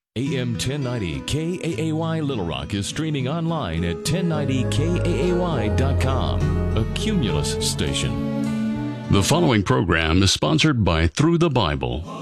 AM 1090 KAAY Little Rock is streaming online at 1090KAAY.com, a Cumulus station. The following program is sponsored by Through the Bible.